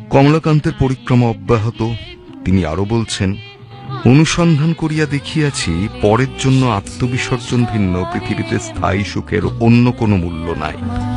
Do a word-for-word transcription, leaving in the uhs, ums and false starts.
কমলাকান্তের পরিক্রমা অব্যাহত। তিনি আরো বলছেন, অনুসন্ধান করিয়া দেখিয়াছি পরের জন্য আত্মবিসর্জন ভিন্ন পৃথিবীতে স্থায়ী সুখের অন্য কোনো মূল্য নাই।